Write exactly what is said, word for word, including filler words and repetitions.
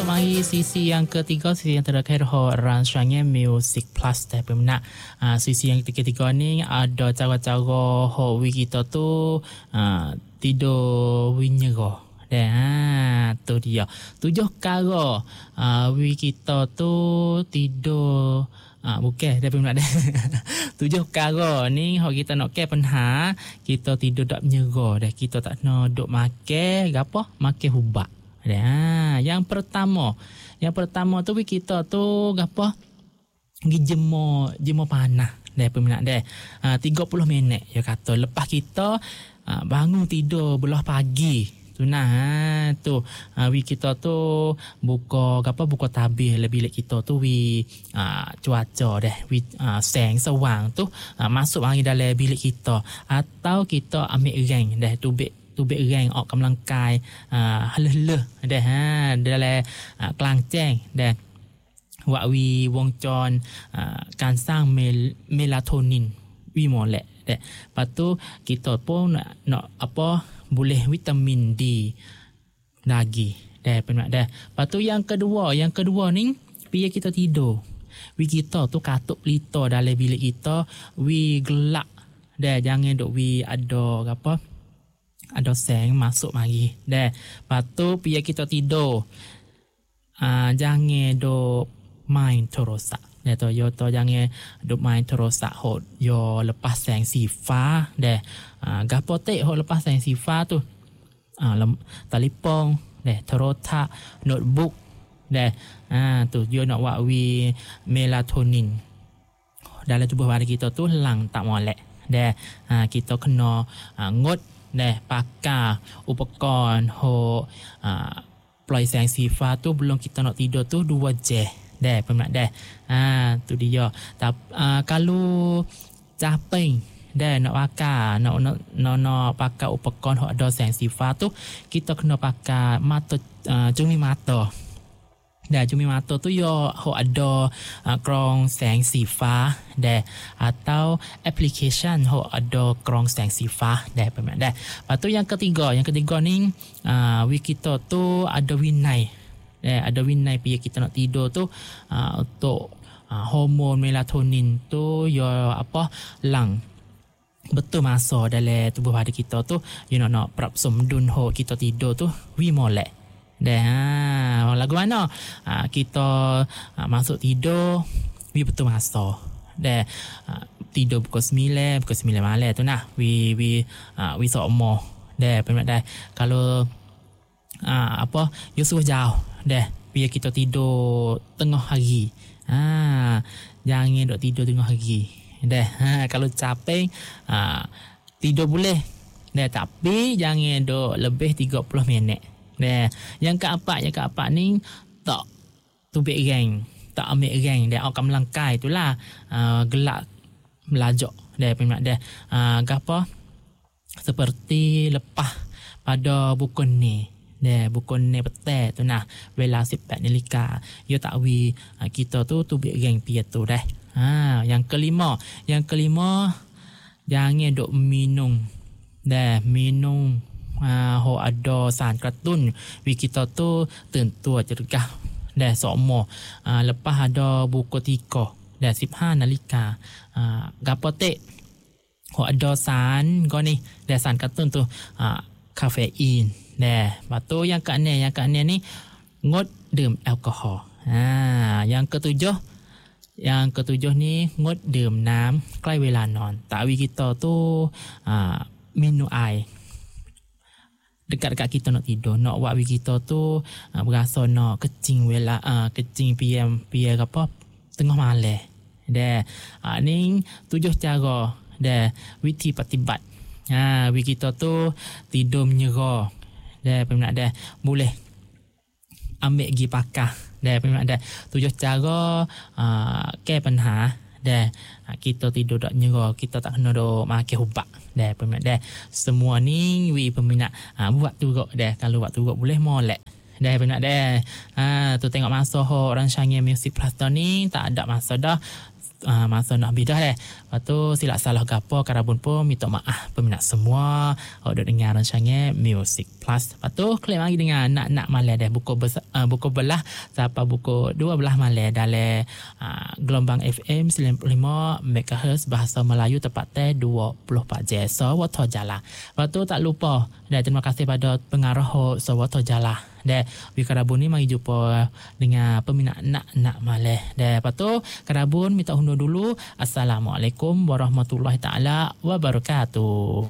mari sisi yang ketiga, sisi yang terakhir ho rancangan Music Plus dah peminat. Uh, sisi yang ketiga ni ada cara-cara ho we kita tu uh, tidur winyero. Dah ha, tu dia. Tujuh cara uh, we kita tu tidur Ah, bukan dah peminat dah. Tujuh perkara ni hok kita nak ke penha, kita tidur tak menyerah dah, kita tak nak duk makan gapo, makan hubak. Dah. Ha, yang pertama, yang pertama tu kita tu gapo? Gi jemur, jemur panah dah peminat dah. Ha, tiga puluh minit ya kata lepas kita ha, bangun tidur belah pagi. Tu nah ha, tu uh, we kita tu buka apa buka tabir lebih bilik kita tu we uh, cuaca dah we uh, seng sewang tu uh, masuk mari dalam bilik kita atau kita ambil rang dah tubik tubik rang ok kamlang kai uh, haleh-leh dah ha dalam uh, kelangceng dah wak we wong con uh, kan sang mel, melatonin we molek dah patu kita pun nak, nak apa boleh vitamin D lagi dah penak dah. Lepas tu yang kedua, yang kedua ni bila kita tidur, we kita tu katuk pelita dalam bilik kita, we gelak dah, jangan duk we ada apa ada seng masuk mari dah. Lepas tu bila kita tidur uh, jangan duk main terosak. Dah tu yo tu jangan duk main terosak hot yo lepas seng sifa dah. Ah, gapo tek hok lepas saya sifat tu. Ah, lem, telefon, deh, terotak, notebook, deh. Ah, tu dia nak buat we melatonin. Dalam tubuh badan kita tu lang tak molek. Deh, ah, kita kena ah, ngot deh pakai upakorn hok ah, play saya sifat tu belum kita nak tidur tu dua jam. Deh, pemak deh. Ah, tu dia. Tapi ah, kalau capek dah nak pakai nak nak nak, nak pakai upakorn hok ada seng sifat tu kita kena pakai mata uh, cumi mata dah cumi mata tu yo hok ada uh, krong seng sifat dah atau application hok ada krong seng sifat dah pemak dah. Lepas tu yang ketiga, yang ketiga ni uh, we kita tu ada winai dah ada winai pi kita nak tidur tu uh, untuk uh, hormon melatonin tu yo apa lang betul masa dalam tubuh badan kita tu you nak nak prap semdun ho kita tidur tu we molek dah ha, lagu mana ha, kita ha, masuk tidur we betul masa dah ha, tidur pukul sembilan pukul sembilan malam tu nah we we ha, we sokmo dah pemak dah kalau ha, apa you suruh jauh dah biar kita tidur tengah hari ha, jangan duk tidur tengah hari dah. Ha, kalau capek ha, tidur boleh dah, tapi jangan duk lebih tiga puluh minit dah. Yang keempat, yang keempat ni tak tubik rang, tak ambil rang dah, akan melangkai itulah uh, gelak melajak dah pemak dah. Uh, gapo seperti lepas pada buku ni dah, buku ni petang tu nah bela sipat nilika yo tak wi uh, kita tu tubik rang pia tu dah. Ha, yang kelima, yang kelima jangan duk minum dah, minum ha, ho ada saan kratun we kita tu tentu cergah dah sokmo ha, lepas ada buku tiga dah sipha nalika ha, gapo tek ho ada saan go ni dah saan kratun tu ha, kafein dah. Batu yang keenam, yang keenam ni ngotดื่ม alkohol. Ha, yang ketujuh Yang ketujuh ni ngotดื่มน้ำใกล้เวลานอนtak we kita tu uh, minum air dekat-dekat kita nak tidur, nak buat we kita tu uh, berasa nak kecing wela uh, kecing P M P M apa tengah malam dah. Uh, ni tujuh cara dah witi patibat ha we kita tu tidur menyerah dah peminat dah boleh ambil gi pakah dah peminat dah tujuh cara uh, ke panha dah uh, kita tidur tak nyerah, kita tak kena dok makan hubak dah peminat dah. Semua ni we peminat uh, buat turut dah, kalau buat turut boleh molek dah peminat dah. Ha tu tengok masa ho rancangan Music Plus ni tak ada masa dah. Uh, masa nak bidah dah. Lepas tu silap salah gapo karabun pun minta maaf peminat semua. Awak duk dengar rancangan Music Plus. plus. Lepas tu klik lagi dengan nak-nak malam dah buku besa, uh, buku belah sampai buku dua belah malam dalam uh, gelombang F M sembilan puluh lima megahertz bahasa Melayu tepat teh dua puluh empat jam. So wato jala. Lepas tu tak lupa dan terima kasih pada pengarah so wato jala. Dan Wikarabun ni mari jumpa dengan peminat nak-nak malam. Dan lepas tu Karabun minta undur dulu. Assalamualaikum warahmatullahi taala wabarakatuh.